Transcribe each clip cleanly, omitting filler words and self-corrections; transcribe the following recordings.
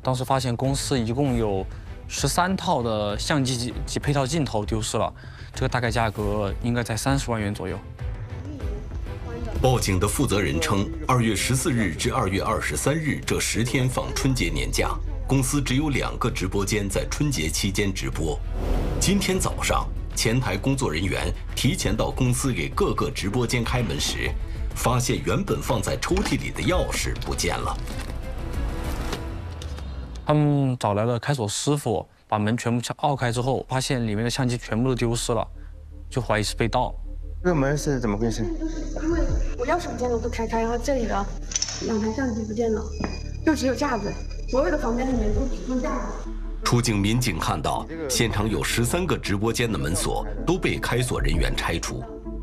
当时发现公司一共有13套的相机及配套镜头丢失了，这个大概价格应该在30万元左右。 报警的负责人称，2月14日至2月23日这10天放春节年假，公司只有2个直播间在春节期间直播。今天早上，前台工作人员提前到公司给各个直播间开门时，发现原本放在抽屉里的钥匙不见了。 他们找来了开锁师傅，把门全部撬开之后，发现里面的相机全部都丢失了，就怀疑是被盗。 这个门是怎么回事？ 因为我钥匙不见了，我都开开，然后这里的2台相机不见了，就只有架子，所有的房间里面都只剩架子。 出境民警看到，现场有13个直播间的门锁都被开锁人员拆除。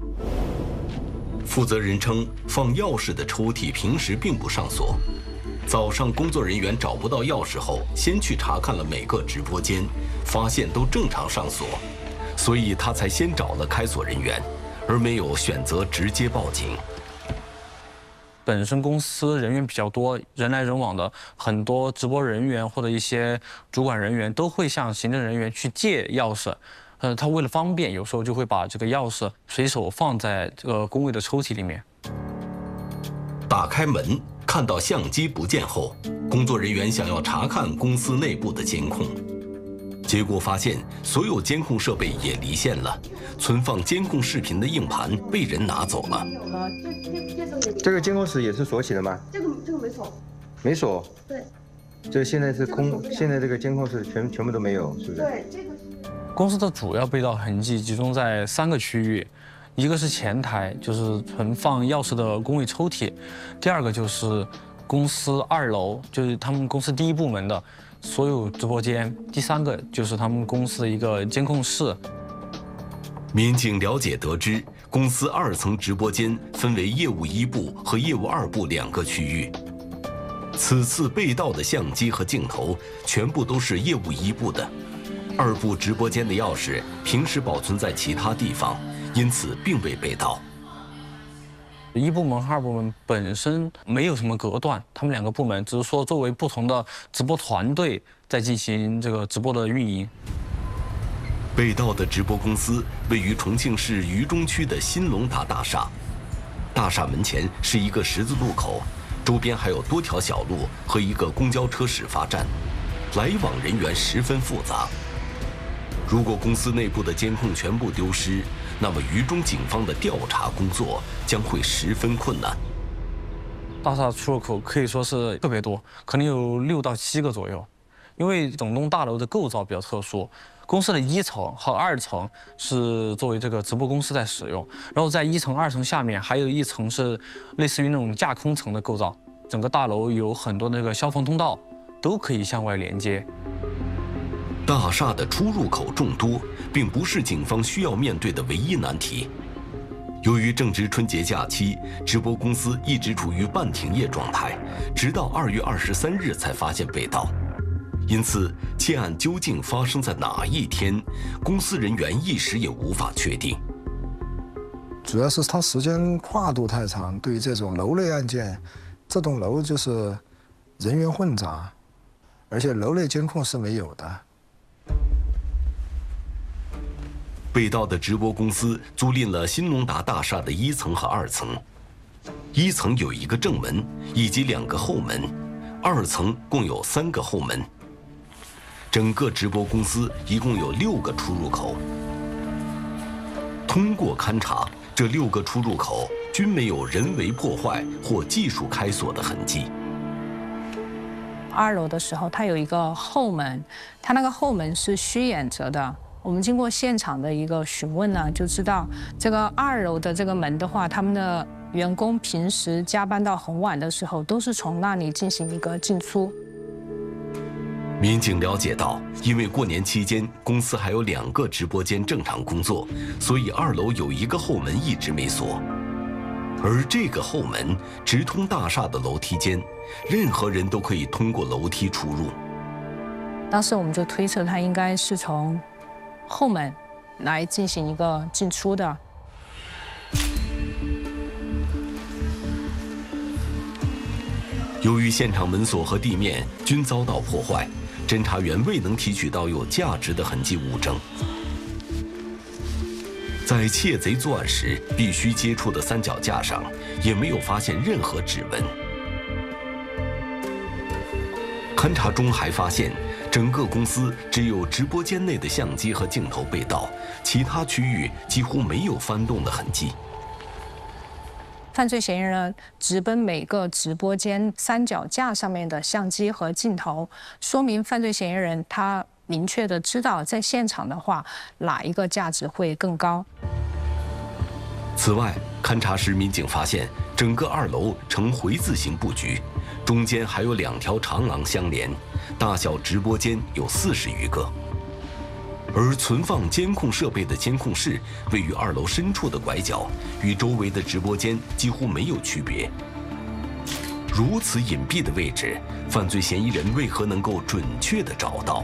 负责人称，放钥匙的抽屉平时并不上锁。早上工作人员找不到钥匙后，先去查看了每个直播间，发现都正常上锁，所以他才先找了开锁人员，而没有选择直接报警。 本身公司人员比较多，人来人往的，很多直播人员或者一些主管人员都会向行政人员去借钥匙。他为了方便，有时候就会把这个钥匙随手放在这个工位的抽屉里面。 打开门，看到相机不见后，工作人员想要查看公司内部的监控，结果发现所有监控设备也离线了，存放监控视频的硬盘被人拿走了。 这个监控室也是锁起的吗？ 这个没锁。 没锁。 对。 这现在是空，现在这个监控室全部都没有，是不是？ 对，这个。 公司的主要被盗痕迹集中在3个区域，一个是前台，就是存放钥匙的工位抽屉；第2个就是公司2楼，就是他们公司第1部门的所有直播间；第3个就是他们公司的一个监控室。 民警了解得知，公司2层直播间分为业务1部和业务2部2个区域。此次被盗的相机和镜头全部都是业务1部的，2部直播间的钥匙平时保存在其他地方，因此并未被盗。 1部门和2部门本身没有什么隔断，他们2个部门只是说作为不同的直播团队在进行这个直播的运营。 被盗的直播公司位于重庆市渝中区的新龙达大厦，大厦门前是一个十字路口，周边还有多条小路和一个公交车始发站，来往人员十分复杂。如果公司内部的监控全部丢失，那么渝中警方的调查工作将会十分困难。 大厦出入口可以说是特别多，可能有6到7个左右。因为整栋大楼的构造比较特殊，公司的1层和2层是作为这个直播公司在使用，然后在1层、2层下面还有一层是类似于那种架空层的构造。整个大楼有很多那个消防通道，都可以向外连接。 大厦的出入口众多，并不是警方需要面对的唯一难题。由于正值春节假期，直播公司一直处于半停业状态，直到2月23日才发现被盗。因此，窃案究竟发生在哪一天，公司人员一时也无法确定。 主要是它时间跨度太长，对于这种楼内案件，这栋楼就是人员混杂，而且楼内监控是没有的。 被盗的直播公司租赁了新龙达大厦的1层和2层，1层有1个正门以及2个后门，2层共有3个后门。整个直播公司一共有6个出入口。通过勘查，这6个出入口均没有人为破坏或技术开锁的痕迹。 2楼的时候，它有一个后门，它那个后门是虚掩着的。我们经过现场的一个询问呢，就知道这个2楼的这个门的话，他们的员工平时加班到很晚的时候，都是从那里进行一个进出。 民警了解到，因为过年期间公司还有2个直播间正常工作，所以2楼有1个后门一直没锁。而这个后门直通大厦的楼梯间，任何人都可以通过楼梯出入。 当时我们就推测他应该是从后门来进行一个进出的。 由由于现场门锁和地面均遭到破坏，侦查员未能提取到有价值的痕迹物证。在窃贼作案时必须接触的三脚架上，也没有发现任何指纹。勘查中还发现，整个公司只有直播间内的相机和镜头被盗，其他区域几乎没有翻动的痕迹。 犯罪嫌疑人直奔每个直播间三脚架上面的相机和镜头，说明犯罪嫌疑人他明确的知道在现场的话，哪一个价值会更高。 此外，勘查时民警发现，整个2楼呈回字形布局，中间还有2条长廊相连，大小直播间有40余个。而存放监控设备的监控室位于2楼深处的拐角，与周围的直播间几乎没有区别。如此隐蔽的位置，犯罪嫌疑人为何能够准确地找到？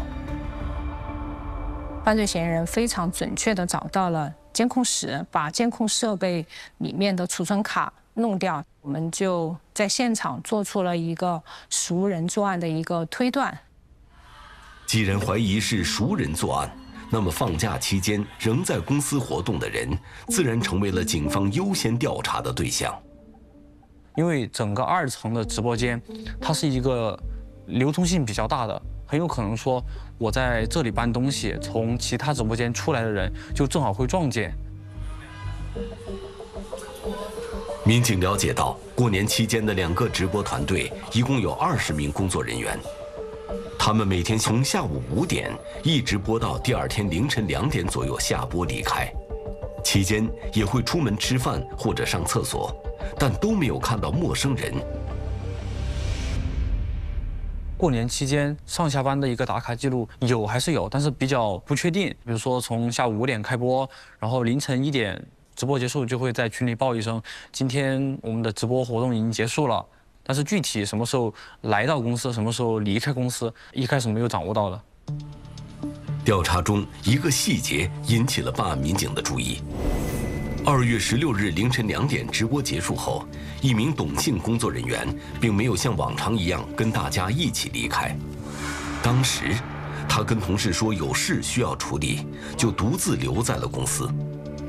犯罪嫌疑人非常准确地找到了监控室，把监控设备里面的储存卡弄掉。我们就在现场做出了一个熟人作案的一个推断。 既然怀疑是熟人作案，那么放假期间仍在公司活动的人，自然成为了警方优先调查的对象。 因为整个2层的直播间，它是一个流通性比较大的，很有可能说我在这里搬东西，从其他直播间出来的人就正好会撞见。 民警了解到，过年期间的2个直播团队一共有20名工作人员，他们每天从下午5点一直播到第2天凌晨2点左右下播离开，期间也会出门吃饭或者上厕所，但都没有看到陌生人。 过年期间上下班的一个打卡记录有还是有，但是比较不确定。比如说从下午5点开播，然后凌晨1点直播结束，就会在群里报一声，今天我们的直播活动已经结束了。但是具体什么时候来到公司，什么时候离开公司，一开始没有掌握到的。 调查中一个细节引起了办案民警的注意。2月16日凌晨2点直播结束后，一名董姓工作人员并没有像往常一样跟大家一起离开。当时，他跟同事说有事需要处理，就独自留在了公司。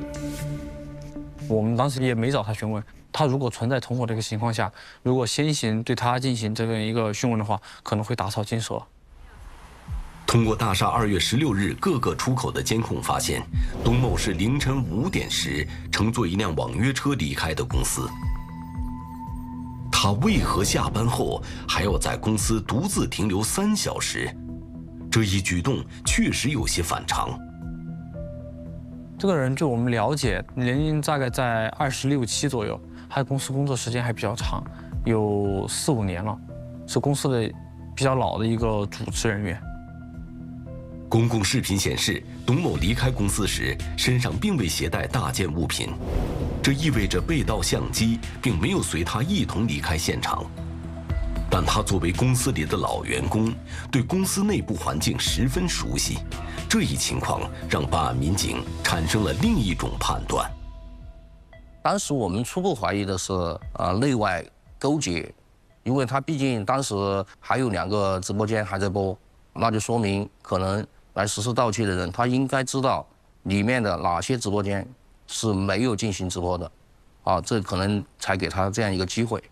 我们当时也没找他询问，他如果存在同伙的一个情况下，如果先行对他进行这个一个讯问的话，可能会打草惊蛇。 通过大厦2月16日各个出口的监控发现，董某是凌晨5点时乘坐一辆网约车离开的公司。他为何下班后还要在公司独自停留3小时？这一举动确实有些反常。 这个人据我们了解，年龄大概在26、27左右，他在公司工作时间还比较长，有4、5年了，是公司的比较老的一个主持人员。 公共视频显示，董某离开公司时身上并未携带大件物品，这意味着被盗相机并没有随他一同离开现场。但他作为公司里的老员工，对公司内部环境十分熟悉，这一情况让办案民警产生了另一种判断。 当时我们初步怀疑的是内外勾结，因为他毕竟当时还有2个直播间还在播，那就说明可能来实施盗窃的人，他应该知道里面的哪些直播间是没有进行直播的，这可能才给他这样一个机会。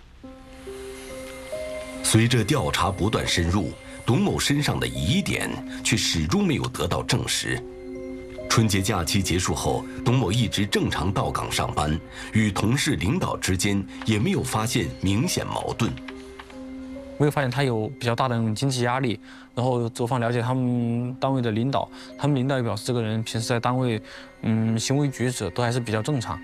随着调查不断深入，董某身上的疑点却始终没有得到证实。春节假期结束后，董某一直正常到岗上班，与同事领导之间也没有发现明显矛盾。 没有发现他有比较大的那种经济压力，然后走访了解他们单位的领导，他们领导也表示这个人平时在单位，行为举止都还是比较正常。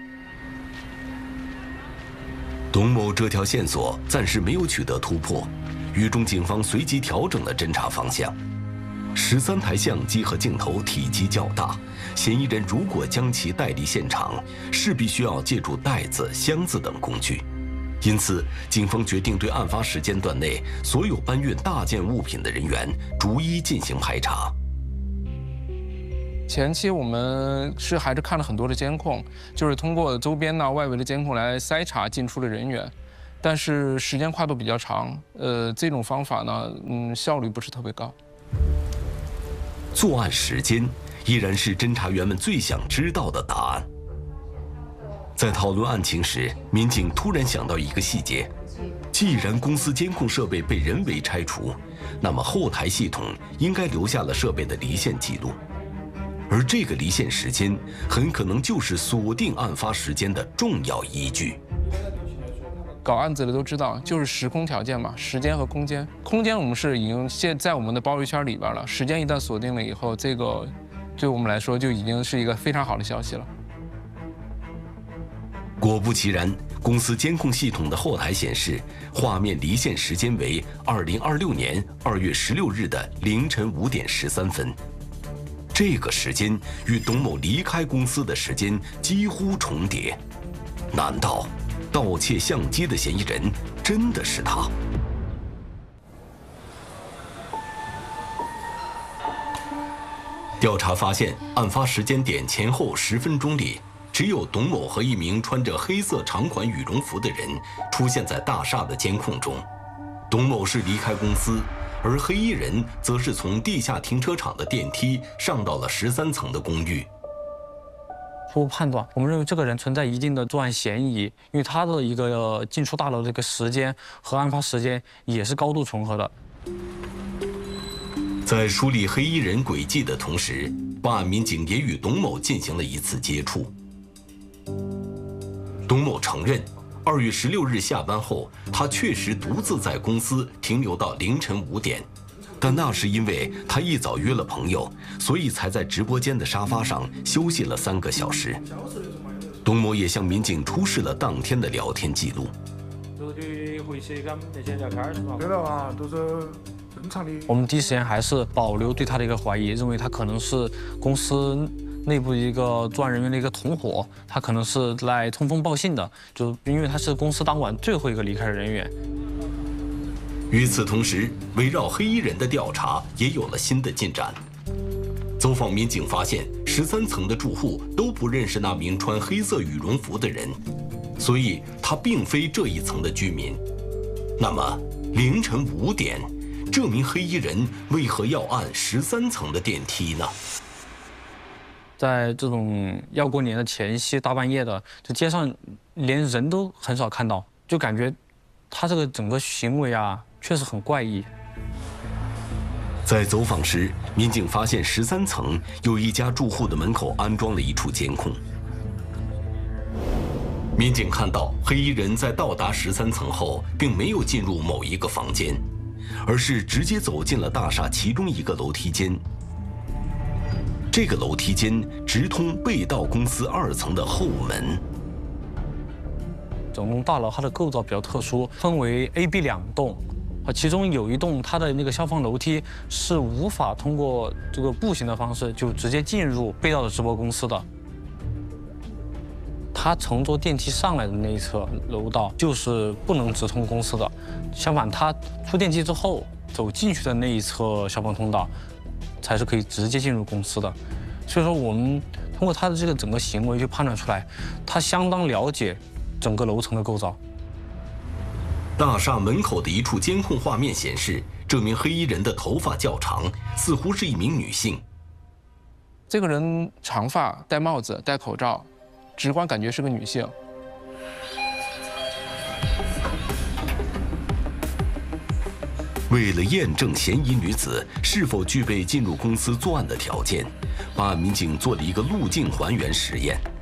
董某这条线索暂时没有取得突破，渝中警方随即调整了侦查方向。13台相机和镜头体积较大，嫌疑人如果将其带离现场，势必需要借助袋子、箱子等工具。因此，警方决定对案发时间段内所有搬运大件物品的人员逐一进行排查。 前期我们还是看了很多的监控，就是通过周边外围的监控来筛查进出的人员。 但是时间跨度比较长，这种方法呢，效率不是特别高。 作案时间依然是侦查员们最想知道的答案。在讨论案情时，民警突然想到一个细节：既然公司监控设备被人为拆除，那么后台系统应该留下了设备的离线记录，而这个离线时间很可能就是锁定案发时间的重要依据。 搞案子的都知道，就是时空条件嘛，时间和空间。空间我们是已经现在我们的包围圈里边了，时间一旦锁定了以后，这个对我们来说就已经是一个非常好的消息了。 果不其然，公司监控系统的后台显示，画面离线时间为2026年2月16日的凌晨5点13分。这个时间与董某离开公司的时间几乎重叠。难道盗窃相机的嫌疑人真的是他？调查发现，案发时间点前后10分钟里，只有董某和一名穿着黑色长款羽绒服的人出现在大厦的监控中。董某是离开公司，而黑衣人则是从地下停车场的电梯上到了13层的公寓。 初步判断，我们认为这个人存在一定的作案嫌疑，因为他的一个进出大楼的一个时间和案发时间也是高度重合的。 在梳理黑衣人轨迹的同时，办案民警也与董某进行了一次接触。董某承认，2月16日下班后，他确实独自在公司停留到凌晨5点，但那是因为他一早约了朋友，所以才在直播间的沙发上休息了3个小时。董某也向民警出示了当天的聊天记录。 我们第一时间还是保留对他的一个怀疑，认为他可能是公司内部一个作案人员的一个同伙，他可能是来通风报信的，就因为他是公司当晚最后一个离开的人员。 与此同时，围绕黑衣人的调查也有了新的进展。走访民警发现，13层的住户都不认识那名穿黑色羽绒服的人，所以他并非这一层的居民。那么，凌晨5点，这名黑衣人为何要按13层的电梯呢？ 在这种要过年的前夕，大半夜的，这街上连人都很少看到，就感觉他这个整个行为啊，确实很怪异。 在走访时，民警发现13层有一家住户的门口安装了一处监控。民警看到黑衣人在到达13层后，并没有进入某一个房间，而是直接走进了大厦其中一个楼梯间。这个楼梯间直通被盗公司2层的后门。 整栋大楼它的构造比较特殊，分为 A、B 2栋，其中有一栋它的那个消防楼梯是无法通过这个步行的方式就直接进入被盗的直播公司的。他乘坐电梯上来的那一侧楼道就是不能直通公司的，相反，他出电梯之后走进去的那一侧消防通道才是可以直接进入公司的。所以说，我们通过他的这个整个行为就判断出来，他相当了解整个楼层的构造。 大厦门口的一处监控画面显示，这名黑衣人的头发较长，似乎是一名女性。 这个人长发、戴帽子、戴口罩，直观感觉是个女性。 为了验证嫌疑女子是否具备进入公司作案的条件，办案民警做了一个路径还原实验。